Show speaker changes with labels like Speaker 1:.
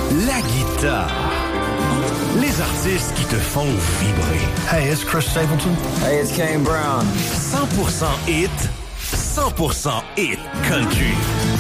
Speaker 1: la guitare. Les artistes qui te font vibrer.
Speaker 2: Hey, it's Chris Stapleton.
Speaker 3: Hey, it's Kane Brown.
Speaker 1: 100% hit, 100% hit country.